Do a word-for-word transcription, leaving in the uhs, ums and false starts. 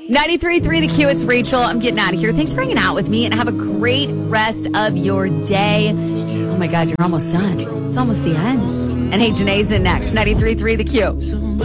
ninety-three point three The Q, it's Rachel. I'm getting out of here. Thanks for hanging out with me and have a great rest of your day. Oh my God, you're almost done. It's almost the end. And hey, Janae's in next. ninety-three point three The Q.